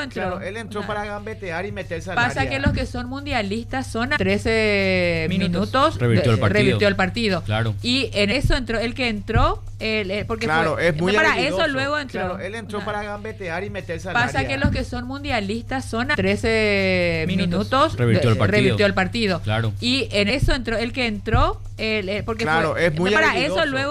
entró. Claro, él entró para gambetear y meterse al Pasa área. que los que son mundialistas son a 13 minutos. Revirtió el partido. partido. Claro. Y en eso entró, el que entró, porque claro, fue, es muy para habilidoso. eso luego entró. Claro, él entró para gambetear y meterse al Pasa área. que los que son mundialistas son a 13 minutos. Revirtió el partido. Claro. Y en eso entró, el que entró, porque claro, fue, es muy para habilidoso. eso luego